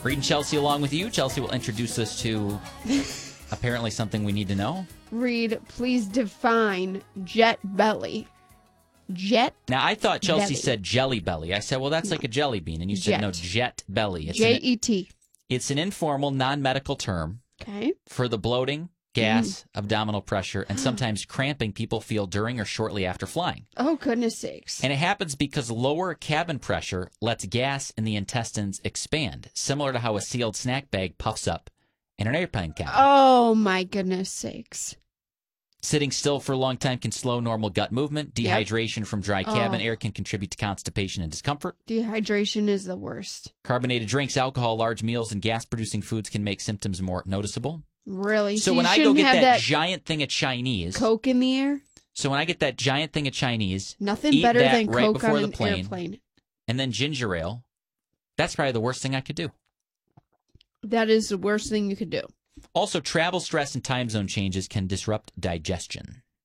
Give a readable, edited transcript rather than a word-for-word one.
Reed and Chelsea along with you. Chelsea will introduce us to apparently something we need to know. Reed, please define jet belly. Jet Now, I thought Chelsea belly. said jelly belly. I said, well, that's like a jelly bean. And you said, Jet. no, jet belly. Jet. It's an informal, non-medical term Okay. for the bloating, gas, abdominal pressure, and sometimes cramping people feel during or shortly after flying. Oh, goodness sakes. And it happens because lower cabin pressure lets gas in the intestines expand, similar to how a sealed snack bag puffs up in an airplane cabin. Oh, my goodness sakes. Sitting still for a long time can slow normal gut movement. Dehydration from dry cabin air can contribute to constipation and discomfort. Dehydration is the worst. Carbonated drinks, alcohol, large meals, and gas-producing foods can make symptoms more noticeable. Really? So you when I go shouldn't get have that giant thing of Chinese, Coke in the air? so when I get that giant thing of Chinese, Nothing eat better that than right Coke before on the an plane, airplane. and then ginger ale, that's probably the worst thing I could do. That is the worst thing you could do. Also, travel stress and time zone changes can disrupt digestion.